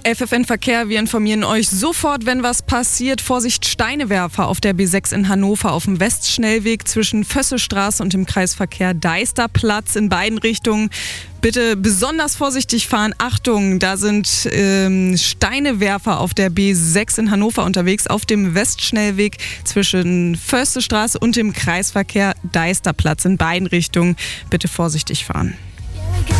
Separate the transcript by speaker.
Speaker 1: FFN Verkehr, wir informieren euch sofort, wenn was passiert. Vorsicht, Steinewerfer auf der B6 in Hannover auf dem Westschnellweg zwischen Vössestraße und dem Kreisverkehr Deisterplatz in beiden Richtungen. Bitte besonders vorsichtig fahren. Achtung, da sind Steinewerfer auf der B6 in Hannover unterwegs auf dem Westschnellweg zwischen Vössestraße und dem Kreisverkehr Deisterplatz in beiden Richtungen. Bitte vorsichtig fahren.